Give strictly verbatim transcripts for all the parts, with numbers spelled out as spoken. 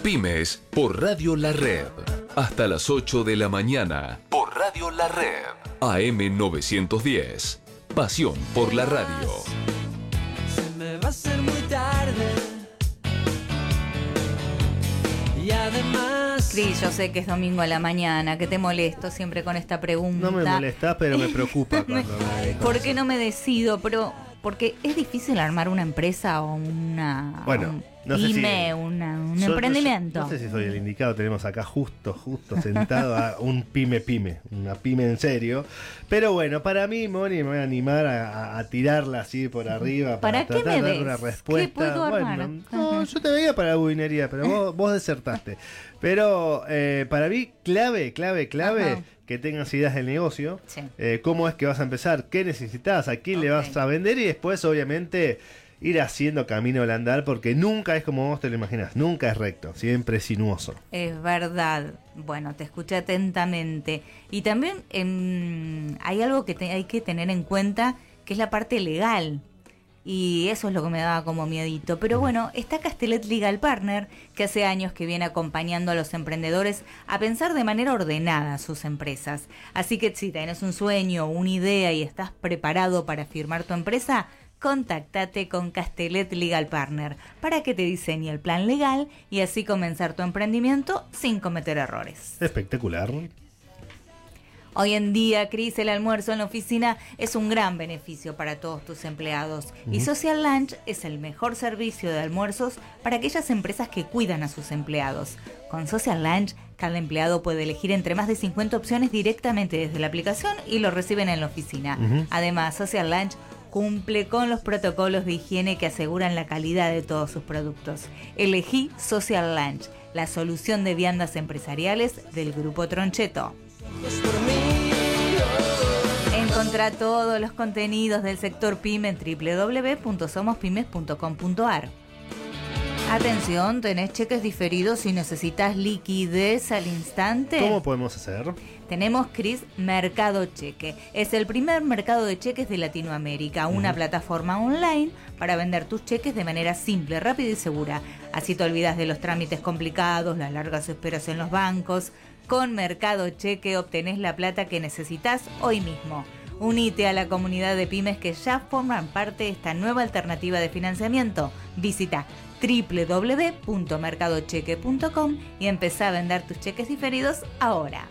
Pymes por Radio La Red. Hasta las ocho de la mañana por Radio La Red. A M novecientos diez. Pasión por la radio. Se me va a hacer muy tarde. Y además... Cris, yo sé que es domingo a la mañana, que te molesto siempre con esta pregunta. No me molestás, pero me preocupa cuando me... ¿Por qué no me decido? Pero porque es difícil armar una empresa o una bueno, un no sé pyme, si, una, un yo, emprendimiento. No, no sé si soy el indicado, tenemos acá justo, justo sentado a un pyme pyme, una pyme en serio. Pero bueno, para mí, Moni, me voy a animar a, a, a tirarla así por arriba para, ¿Para qué tratar me de dar ves? una respuesta. ¿Qué puedo armar? Bueno, no, yo te veía para la buinería, pero vos, vos desertaste. Pero eh, para mí, clave, clave, clave, Ajá. que tengas ideas del negocio. Sí. Eh, cómo es que vas a empezar, qué necesitas, a quién Ok. le vas a vender y después, obviamente, ir haciendo camino al andar, porque nunca es como vos te lo imaginas, nunca es recto, siempre es sinuoso. Es verdad. Bueno, te escuché atentamente. Y también em, hay algo que te- hay que tener en cuenta, que es la parte legal. Y eso es lo que me daba como miedito. Pero bueno, está Castellet Legal Partner, que hace años que viene acompañando a los emprendedores a pensar de manera ordenada sus empresas. Así que si tenés un sueño, una idea y estás preparado para firmar tu empresa, contáctate con Castellet Legal Partner para que te diseñe el plan legal y así comenzar tu emprendimiento sin cometer errores. Espectacular. Hoy en día, Cris, el almuerzo en la oficina es un gran beneficio para todos tus empleados. Y Social Lunch es el mejor servicio de almuerzos para aquellas empresas que cuidan a sus empleados. Con Social Lunch, cada empleado puede elegir entre más de cincuenta opciones directamente desde la aplicación y lo reciben en la oficina. Uh-huh. Además, Social Lunch cumple con los protocolos de higiene que aseguran la calidad de todos sus productos. Elegí Social Lunch, la solución de viandas empresariales del Grupo Troncheto. Encontrá todos los contenidos del sector PYME en doble u doble u doble u punto somos pymes punto com punto a r. Atención, tenés cheques diferidos y necesitas liquidez al instante. ¿Cómo podemos hacer? Tenemos, Cris, Mercado Cheque. Es el primer mercado de cheques de Latinoamérica, una Uh-huh. plataforma online para vender tus cheques de manera simple, rápida y segura. Así te olvidas de los trámites complicados, las largas esperas en los bancos. Con Mercado Cheque obtenés la plata que necesitas hoy mismo. Unite a la comunidad de pymes que ya forman parte de esta nueva alternativa de financiamiento. Visita doble u doble u doble u punto mercado cheque punto com y empezá a vender tus cheques diferidos ahora.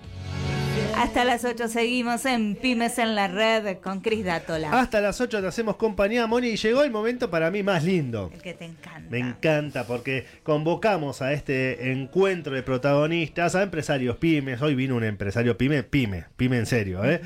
Hasta las ocho seguimos en Pymes en la Red con Cris Dátola. Hasta las ocho te hacemos compañía, Moni, y llegó el momento para mí más lindo. El que te encanta. Me encanta porque convocamos a este encuentro de protagonistas a empresarios pymes. Hoy vino un empresario pyme, pyme, pyme en serio, ¿eh?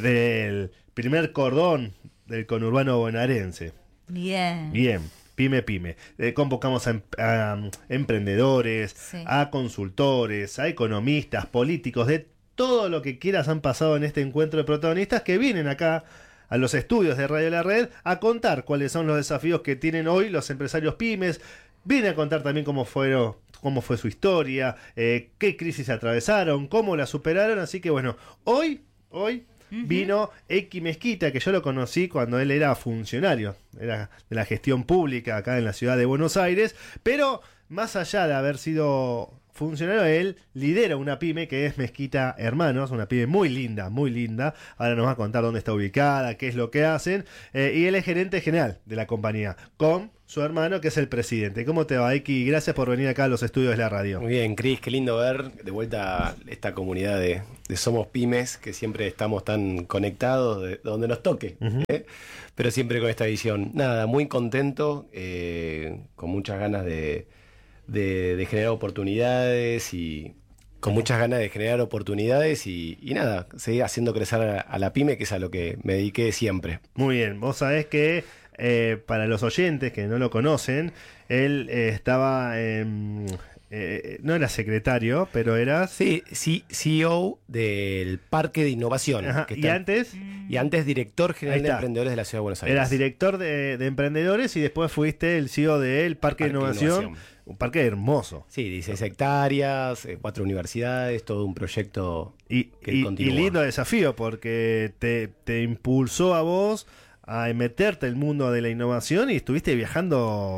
Del primer cordón del conurbano bonaerense. Bien. Bien, pyme, pyme. Eh, convocamos a, em- a, um, emprendedores, Sí. a consultores, a economistas, políticos, de todo lo que quieras han pasado en este encuentro de protagonistas que vienen acá a los estudios de Radio La Red a contar cuáles son los desafíos que tienen hoy los empresarios pymes. Vienen a contar también cómo fueron, cómo fue su historia, eh, qué crisis atravesaron, cómo la superaron. Así que bueno, hoy, hoy Ujú. vino Eki Mezquita, que yo lo conocí cuando él era funcionario, era de la gestión pública acá en la ciudad de Buenos Aires, pero más allá de haber sido funcionario, él lidera una pyme que es Mezquita Hermanos, una pyme muy linda, muy linda. Ahora nos va a contar dónde está ubicada, qué es lo que hacen, eh, y él es gerente general de la compañía, con su hermano que es el presidente. ¿Cómo te va, Eki? Gracias por venir acá a los estudios de la radio. Muy bien, Cris, qué lindo ver de vuelta esta comunidad de, de Somos Pymes, que siempre estamos tan conectados, de donde nos toque, Ujú. ¿eh? Pero siempre con esta visión. Nada, muy contento, eh, con muchas ganas de, de, de generar oportunidades y con muchas ganas de generar oportunidades y, y nada, seguir haciendo crecer a, a la pyme, que es a lo que me dediqué siempre. Muy bien, vos sabés que eh, para los oyentes que no lo conocen, él eh, estaba en... Eh, no era secretario, pero era... Sí, sí, C E O del Parque de Innovación. Ajá, que y está- antes y antes director Ahí general de está. emprendedores de la Ciudad de Buenos Aires. eras director de, de emprendedores y después fuiste el C E O del Parque, Parque de de Innovación, Innovación. un parque hermoso. Sí, dieciséis hectáreas, eh, cuatro universidades, todo un proyecto Y, que y- y continúa. lindo desafío porque te, te impulsó a vos a meterte en el mundo de la innovación y estuviste viajando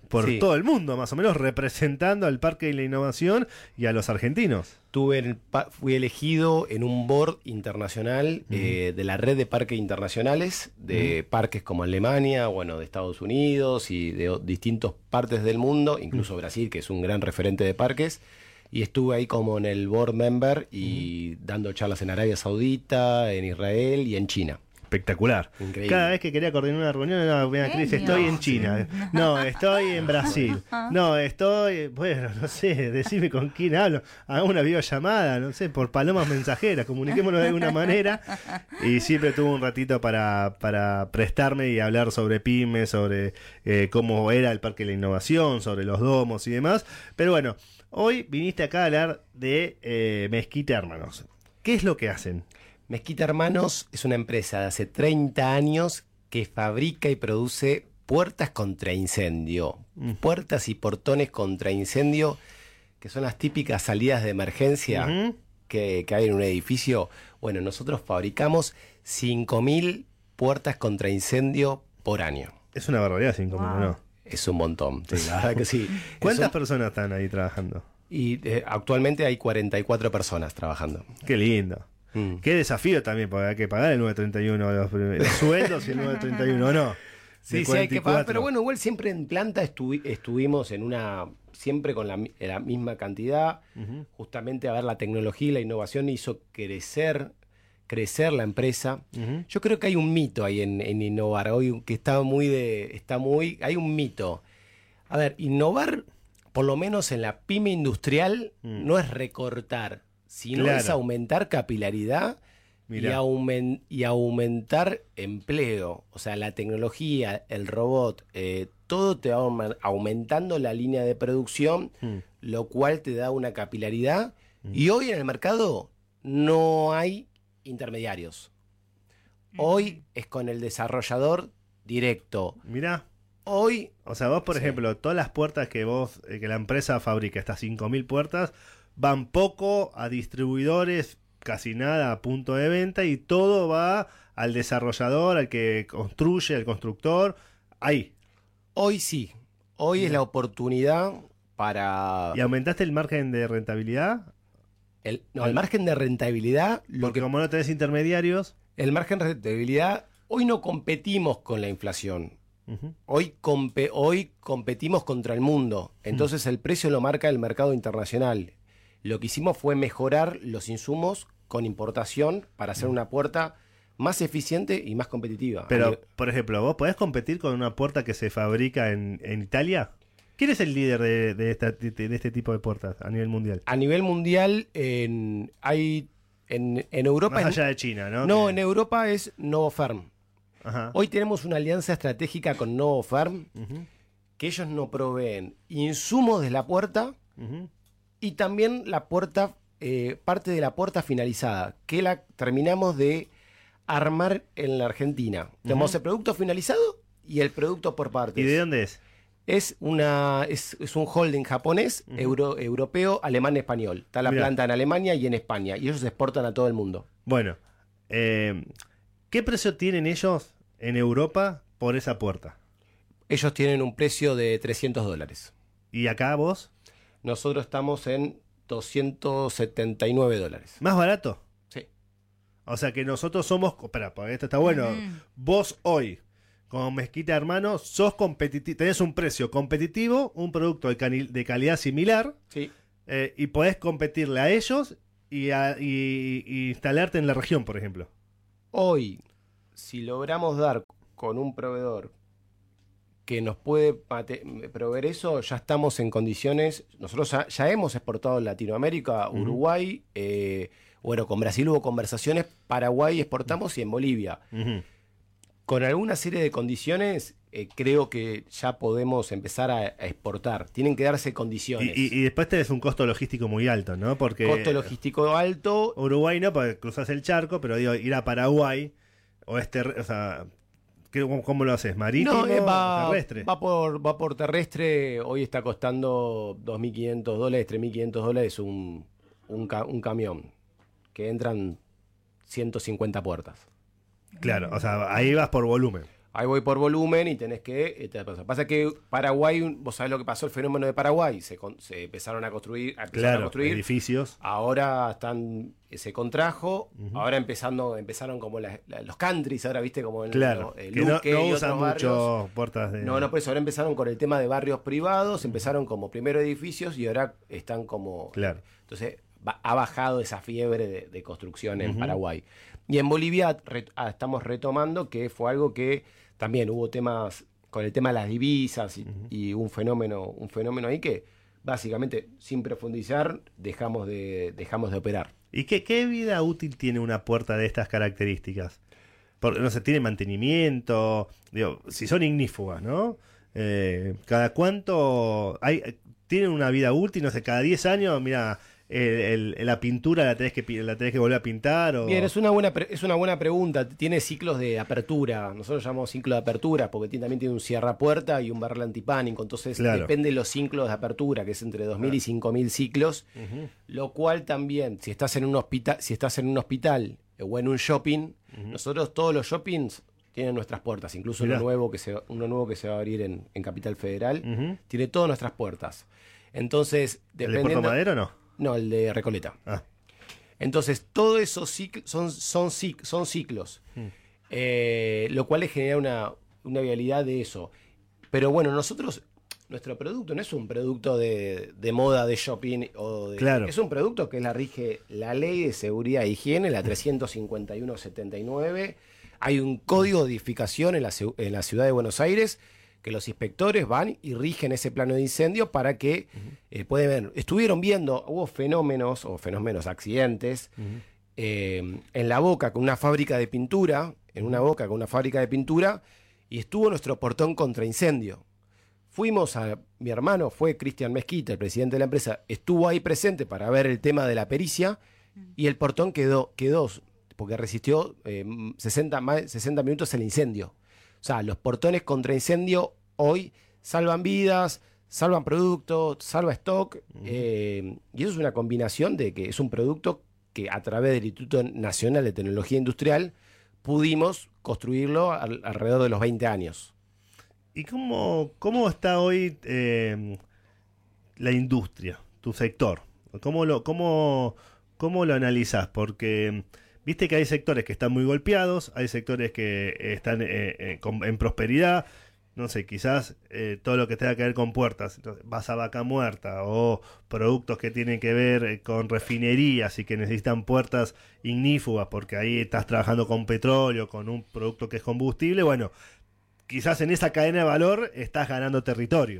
por Sí. todo el mundo, más o menos, representando al Parque de la Innovación y a los argentinos. Tuve el pa- fui elegido en un board internacional eh, de la red de parques internacionales, de parques como Alemania, bueno, de Estados Unidos y de o- distintas partes del mundo, incluso Brasil, que es un gran referente de parques. Y estuve ahí como en el board member y dando charlas en Arabia Saudita, en Israel y en China. Espectacular. Increíble. Cada vez que quería coordinar una reunión, no, mira, Cris, Genio. estoy en China. No, estoy en Brasil. No, estoy, bueno, no sé, decime con quién hablo. Haga una videollamada, no sé, por palomas mensajeras, comuniquémonos de alguna manera. Y siempre tuve un ratito para, para prestarme y hablar sobre pymes, sobre eh, cómo era el Parque de la Innovación, sobre los domos y demás. Pero bueno, hoy viniste acá a hablar de eh, Mezquita Hermanos. ¿Qué es lo que hacen? Mezquita Hermanos es una empresa de hace treinta años que fabrica y produce puertas contra incendio. Mm. Puertas y portones contra incendio, que son las típicas salidas de emergencia Ujú. que, que hay en un edificio. Bueno, nosotros fabricamos cinco mil puertas contra incendio por año. Es una barbaridad, cinco mil, Wow. ¿no? Es un montón, sí, la verdad que sí. ¿Cuántas Es un- personas están ahí trabajando? Y eh, actualmente hay cuarenta y cuatro personas trabajando. Qué lindo. Mm. Qué desafío también, porque hay que pagar el nueve treinta y uno, los, los sueldos y el nueve treinta y uno, ¿o no? Sí, De sí, hay que pagar, cuarenta y cuatro. pero bueno, igual siempre en planta estuvi- estuvimos en una, siempre con la, mi- la misma cantidad, Ujú. justamente a ver la tecnología y la innovación hizo crecer, crecer la empresa. Ujú. Yo creo que hay un mito ahí en, en innovar, hoy que está muy de, está muy, hay un mito. A ver, innovar, por lo menos en la pyme industrial, Mm. no es recortar, sino Claro. es aumentar capilaridad y, Mirá. aumen- y aumentar empleo. O sea, la tecnología, el robot, eh, todo te va aumen- aumentando la línea de producción, Mm. lo cual te da una capilaridad. Y hoy en el mercado no hay intermediarios. Hoy es con el desarrollador directo. Mirá, Hoy, o sea, vos, por Sí. ejemplo, todas las puertas que vos, eh, que la empresa fabrica, estas cinco mil puertas, van poco a distribuidores, casi nada a punto de venta, y todo va al desarrollador, al que construye, al constructor, ahí. hoy sí. Hoy es la oportunidad para... ¿Y aumentaste el margen de rentabilidad? El, no, el margen de rentabilidad, lo Porque que, como no tenés intermediarios... el margen de rentabilidad, hoy no competimos con la inflación. Ujú. Hoy, compe- hoy competimos contra el mundo. Entonces el precio lo marca el mercado internacional. Lo que hicimos fue mejorar los insumos con importación para hacer una puerta más eficiente y más competitiva. Pero, A nivel- por ejemplo, ¿vos podés competir con una puerta que se fabrica en, en Italia? ¿Quién es el líder de, de, esta- de- de este tipo de puertas a nivel mundial? a nivel mundial, en, hay en, en Europa... Más es- allá de China, ¿no? no, Que- en Europa es Novoferm. Ajá. Hoy tenemos una alianza estratégica con Novoferm, Ujú, que ellos nos proveen insumos de la puerta ujú. y también la puerta, eh, parte de la puerta finalizada, que la terminamos de armar en la Argentina. Tenemos el producto finalizado y el producto por partes. ¿Y de dónde es? Es una es, es un holding japonés, euro- europeo, alemán, español. Está la Mirá. planta en Alemania y en España. Y ellos exportan a todo el mundo. Bueno, eh, ¿qué precio tienen ellos en Europa por esa puerta? Ellos tienen un precio de trescientos dólares. ¿Y acá vos? Nosotros estamos en doscientos setenta y nueve dólares. ¿Más barato? Sí. O sea que nosotros somos... Espera, porque esto está bueno. Mm. Vos hoy, como Mezquita Hermano, sos competitivo, tenés un precio competitivo, un producto de, cani- de calidad similar, Sí. eh, y podés competirle a ellos y, a- y- y instalarte en la región, por ejemplo. Hoy, si logramos dar con un proveedor que nos puede pate- proveer eso, ya estamos en condiciones. Nosotros ya, ya hemos exportado en Latinoamérica, Uruguay, eh, bueno, con Brasil hubo conversaciones, Paraguay exportamos y en Bolivia. Ujú. Con alguna serie de condiciones, eh, creo que ya podemos empezar a, a exportar. Tienen que darse Y, condiciones. y- y después tenés un costo logístico muy alto, ¿no? Porque Costo logístico alto. Uruguay no, porque cruzás el charco, pero digo, ir a Paraguay o este, o sea, ¿qué- cómo, cómo lo haces? ¿Marítimo No, eh, o va, terrestre? va por, va por terrestre. Hoy está costando dos mil quinientos dólares, tres mil quinientos dólares un, un, ca- un camión. Que entran ciento cincuenta puertas. Claro, o sea, ahí vas por volumen. ahí voy por volumen y tenés que... Eh, te pasa. pasa que Paraguay, vos sabés lo que pasó, el fenómeno de Paraguay, se, con, se empezaron a construir, empezaron Claro, a construir edificios. ahora están, se contrajo, Ujú. ahora empezando, empezaron como la- la- los countries, ahora viste como en Claro, el que no, Luque no y usan otros barrios. mucho puertas de... No, no, por eso ahora empezaron con el tema de barrios privados, empezaron como primero edificios y ahora están como... Claro. Entonces va- ha bajado esa fiebre de, de construcción en Ujú. Paraguay. Y en Bolivia re- ah, estamos retomando que fue algo que también hubo temas con el tema de las divisas y, Ujú. y un fenómeno, un fenómeno ahí que básicamente sin profundizar dejamos de, dejamos de operar. ¿Y qué, qué vida útil tiene una puerta de estas características? Porque, no sé, tiene mantenimiento, digo, si son ignífugas, ¿no? Eh, ¿Cada cuánto hay, tienen una vida útil? No sé, cada diez años, mira, el- el- la pintura la tenés, que, pi- la tenés que volver a pintar. O... Bien, es una buena pre- es una buena pregunta. Tiene ciclos de apertura. Nosotros llamamos ciclo de apertura porque tiene- también tiene un cierrapuerta y un barrel antipánico. Entonces Claro. depende de los ciclos de apertura, que es entre dos mil y cinco mil ciclos. Ujú. Lo cual también, si estás en un hospital, si estás en un hospital o en un shopping, Ujú. nosotros todos los shoppings tienen nuestras puertas, incluso uno Mirá. nuevo que se uno nuevo que se va a abrir en, en Capital Federal, Ujú. tiene todas nuestras puertas. Entonces, ¿El de dependiendo Puerto Madero o no? No, el de Recoleta. Ah, Entonces, todos esos ciclos son, son, cic- son ciclos, Mm. eh, lo cual le genera una, una vialidad de eso. Pero bueno, nosotros, nuestro producto no es un producto de, de moda, de shopping, o de, Claro. es un producto que la rige la Ley de Seguridad e Higiene, la trescientos cincuenta y uno setenta y nueve. Hay un código de edificación en la, ciu- en la ciudad de Buenos Aires que los inspectores van y rigen ese plano de incendio para que eh, pueden ver. Estuvieron viendo, hubo fenómenos o fenómenos, accidentes, ujú. eh, en la Boca con una fábrica de pintura, en una Boca con una fábrica de pintura, y estuvo nuestro portón contra incendio. Fuimos a, mi hermano fue Cristian Mezquita, el presidente de la empresa, estuvo ahí presente para ver el tema de la pericia, y el portón quedó, quedó porque resistió eh, sesenta, más de sesenta minutos el incendio. O sea, los portones contra incendio hoy salvan vidas, salvan productos, salva stock, eh, y eso es una combinación de que es un producto que a través del Instituto Nacional de Tecnología Industrial pudimos construirlo al- alrededor de los veinte años. ¿Y cómo, cómo está hoy eh, la industria, tu sector? ¿Cómo lo, cómo, cómo lo analizás? Porque viste que hay sectores que están muy golpeados, hay sectores que están eh, eh, con- en prosperidad. No sé, quizás eh, todo lo que tenga que ver con puertas, entonces, vas a Vaca Muerta, o productos que tienen que ver eh, con refinerías y que necesitan puertas ignífugas porque ahí estás trabajando con petróleo, con un producto que es combustible. Bueno, quizás en esa cadena de valor estás ganando territorio.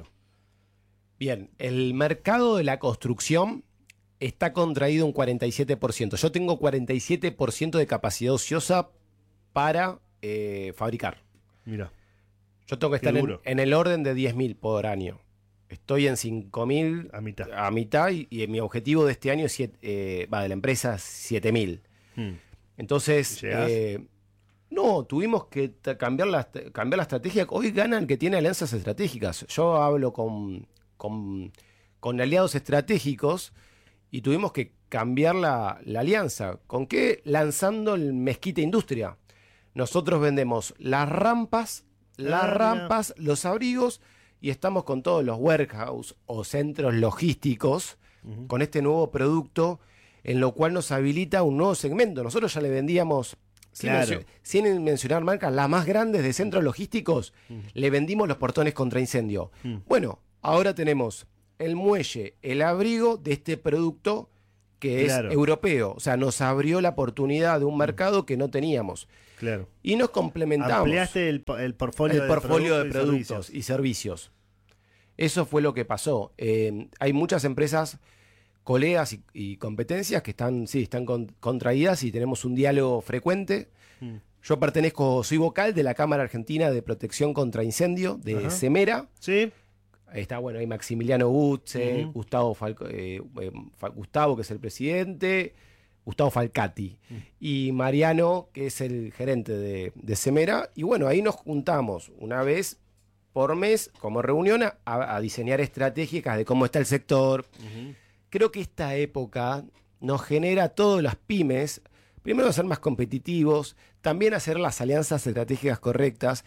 Bien, el mercado de la construcción está contraído un cuarenta y siete por ciento. Yo tengo cuarenta y siete por ciento de capacidad ociosa para eh, fabricar. Mira, Yo tengo que Qué estar en, duro. en el orden de diez mil por año. Estoy en cinco mil a mitad. a mitad y, y mi objetivo de este año es siete, eh, va de la empresa siete mil. Hmm. Entonces, ¿Llegás? eh, no, tuvimos que t- cambiar la, est- cambiar la estrategia. Hoy gana el que tiene alianzas estratégicas. Yo hablo con, con, con aliados estratégicos y tuvimos que cambiar la, la alianza. ¿Con qué? Lanzando el Mezquita Industria. Nosotros vendemos las rampas, las Ah, mira. rampas, los abrigos y estamos con todos los warehouse o centros logísticos Ujú. con este nuevo producto, en lo cual nos habilita un nuevo segmento. Nosotros ya le vendíamos, sin, Claro. mencio- sin mencionar marcas, las más grandes de centros logísticos, le vendimos los portones contra incendio. Mm. Bueno, ahora tenemos el muelle, el abrigo de este producto que Claro. es europeo. O sea, nos abrió la oportunidad de un mercado que no teníamos. Claro. Y nos complementamos Ampliaste el, po- el portfolio, el portfolio de productos y productos servicios. y servicios. Eso fue lo que pasó. Eh, hay muchas empresas, colegas y, y competencias que están, sí, están con- contraídas y tenemos un diálogo frecuente. Mm. Yo pertenezco, soy vocal de la Cámara Argentina de Protección contra Incendio, de Ajá. Semera. Sí, Ahí está, bueno, hay Maximiliano Gutze, Ujú. Gustavo, Falco- eh, eh, Fa- Gustavo, que es el presidente, Gustavo Falcati, y Mariano, que es el gerente de, de Semera. Y bueno, ahí nos juntamos una vez por mes como reunión a, a diseñar estratégicas de cómo está el sector. Creo que esta época nos genera a todas las pymes, primero a ser más competitivos, también hacer las alianzas estratégicas correctas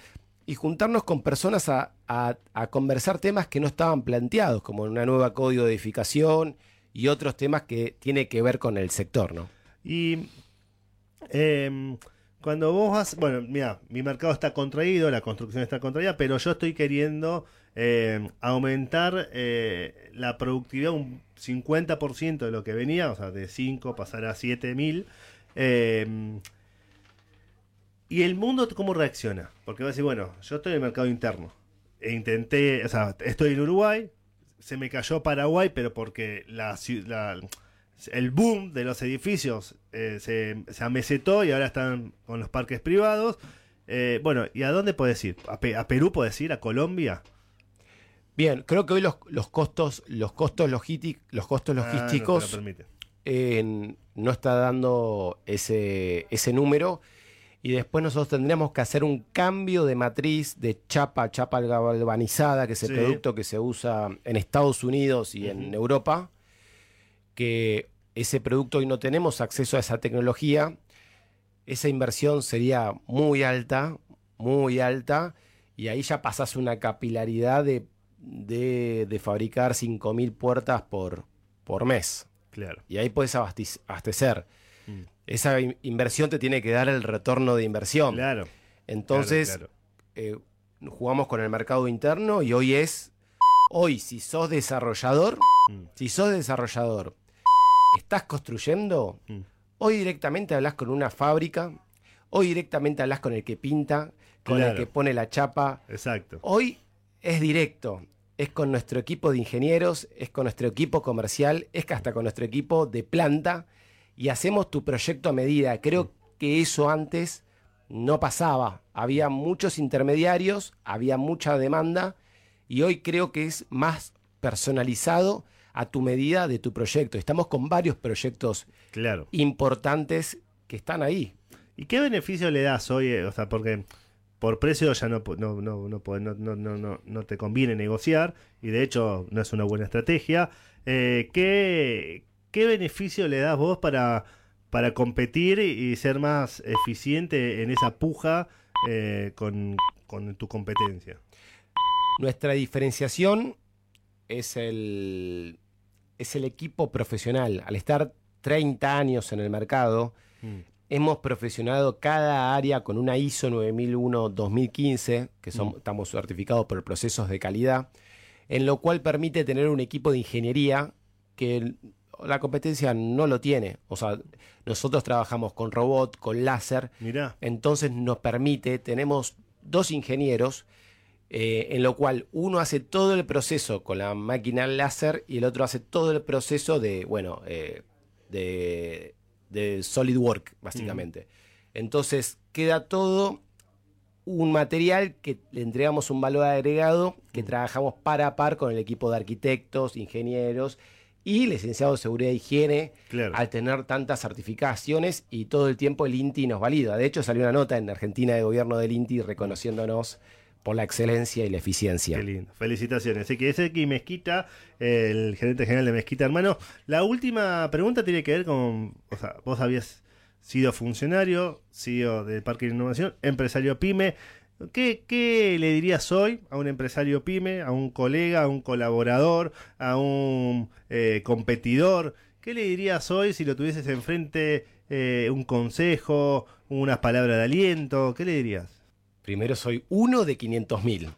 y juntarnos con personas a, a, a conversar temas que no estaban planteados, como una nueva código de edificación y otros temas que tiene que ver con el sector, ¿no? Y eh, cuando vos vas, bueno, mira, mi mercado está contraído, la construcción está contraída, pero yo estoy queriendo eh, aumentar eh, la productividad un cincuenta por ciento de lo que venía, o sea, de cinco pasar a siete mil. Eh, ¿Y el mundo cómo reacciona? Porque va a decir, bueno, yo estoy en el mercado interno. E intenté, o sea, estoy en Uruguay, se me cayó Paraguay, pero porque la, la, el boom de los edificios eh, se, se amesetó y ahora están con los parques privados. Eh, bueno, ¿y a dónde puedes ir? ¿A, Pe- a Perú puedes ir? ¿A Colombia? Bien, creo que hoy los, los costos, los costos, logístic, los costos logísticos Ah, no te lo permite. eh, no está dando ese, ese número. Y después nosotros tendríamos que hacer un cambio de matriz de chapa, chapa galvanizada, que es el Sí. producto que se usa en Estados Unidos y en Ujú. Europa, que ese producto hoy no tenemos acceso a esa tecnología. Esa inversión sería muy alta, muy alta, y ahí ya pasás una capilaridad de, de, de fabricar cinco mil puertas por, por mes. Claro. Y ahí puedes abastis- abastecer. Mm. Esa in- inversión te tiene que dar el retorno de inversión. Claro. Entonces, claro, claro. eh, jugamos con el mercado interno y hoy es, hoy si sos desarrollador, Mm. si sos desarrollador, estás construyendo, Mm. hoy directamente hablas con una fábrica, hoy directamente hablas con el que pinta, con Claro. el que pone la chapa. Exacto. Hoy es directo, es con nuestro equipo de ingenieros, es con nuestro equipo comercial, es que hasta con nuestro equipo de planta, y hacemos tu proyecto a medida. Creo que eso antes no pasaba. Había muchos intermediarios, había mucha demanda, y hoy creo que es más personalizado a tu medida de tu proyecto. Estamos con varios proyectos Claro. importantes que están ahí. ¿Y qué beneficio le das hoy? eh, O sea, porque por precio ya no, pu- no, no, no, puede- no, no, no, no, no te conviene negociar, y de hecho no es una buena estrategia. Eh, ¿qué, ¿Qué beneficio le das vos para, para competir y ser más eficiente en esa puja eh, con, con tu competencia? Nuestra diferenciación es el, es el equipo profesional. Al estar treinta años en el mercado, Mm. hemos profesionado cada área con una I S O nueve mil uno dos mil quince, que son, Mm. estamos certificados por procesos de calidad, en lo cual permite tener un equipo de ingeniería que el- la competencia no lo tiene. O sea, nosotros trabajamos con robot, con láser, Mirá. entonces nos permite, tenemos dos ingenieros, eh, en lo cual uno hace todo el proceso con la máquina láser y el otro hace todo el proceso de, bueno, eh, de, de SolidWorks, básicamente. Entonces queda todo un material que le entregamos un valor agregado, que trabajamos par a par con el equipo de arquitectos, ingenieros y licenciados de seguridad e higiene, Claro. al tener tantas certificaciones, y todo el tiempo el INTI nos valida. De hecho, salió una nota en Argentina de gobierno del INTI reconociéndonos por la excelencia y la eficiencia. Qué lindo. Felicitaciones. Así que ese aquí Mezquita, el gerente general de Mezquita Hermano. La última pregunta tiene que ver con, o sea, vos habías sido funcionario, C E O del Parque de Innovación, empresario pyme. ¿Qué, ¿Qué le dirías hoy a un empresario pyme, a un colega, a un colaborador, a un eh, competidor? ¿Qué le dirías hoy si lo tuvieses enfrente, eh, un consejo, unas palabras de aliento? ¿Qué le dirías? Primero, soy uno de quinientos mil.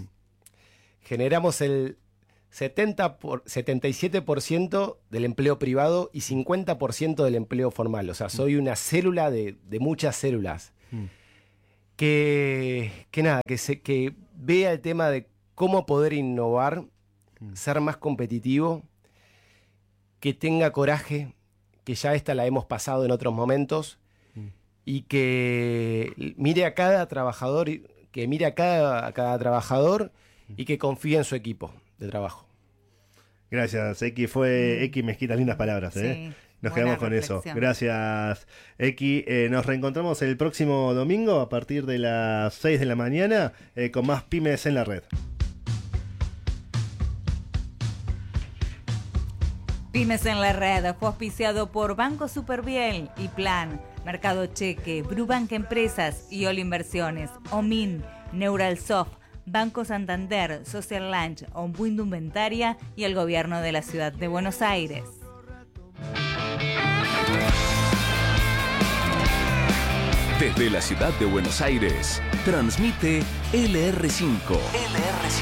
Generamos el setenta por, setenta y siete por ciento del empleo privado y cincuenta por ciento del empleo formal. O sea, soy una célula de, de muchas células. Mm. Que, que nada, que, se, que vea el tema de cómo poder innovar, Mm. ser más competitivo, que tenga coraje, que ya esta la hemos pasado en otros momentos, Mm. y que mire a cada trabajador, y- que mire a cada, a cada trabajador y que confíe en su equipo de trabajo. Gracias, X. Fue X Mezquita, lindas palabras, ¿eh? Sí, Nos buena quedamos con eso. reflexión. Gracias, X. Eh, nos reencontramos el próximo domingo a partir de las seis de la mañana eh, con más Pymes en la Red. Pymes en la Red fue auspiciado por Banco Superviel y Plan, Mercado Cheque, Brubank Empresas y Ol Inversiones, Omin, Neuralsoft, Banco Santander, Social Lunch, Ombu Indumentaria y el Gobierno de la Ciudad de Buenos Aires. Desde la Ciudad de Buenos Aires, transmite L R cinco. L R cinco.